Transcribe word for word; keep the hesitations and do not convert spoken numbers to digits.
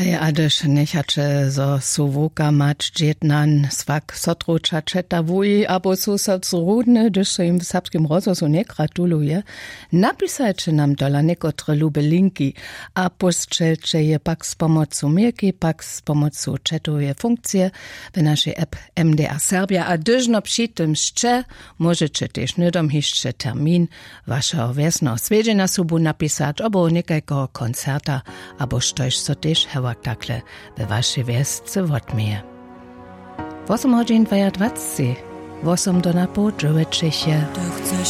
Hej, adyż nechacze zo suwoka mać dzietnan swak sotrucza czeta wuj, abo su socrudny, gdyż so im w serbskim rozgłosu nie gratuluje, napisajcie nam dola niekotre lube linki, a postczelcie je pak z pomocą mierki, pak z pomocą chatuje funkcje w naszej app M D R Serbia, a gdyż no przy tym szcze, możecie też nydom jeszcze termin waszego wiesno swiedzienia subu napisać, abo niekajko koncerta, abo sztoś so też hełak takle we waszej wiesce wodmieje. osiem godzin dwadzieścia, osiem do napo, dziewięć się.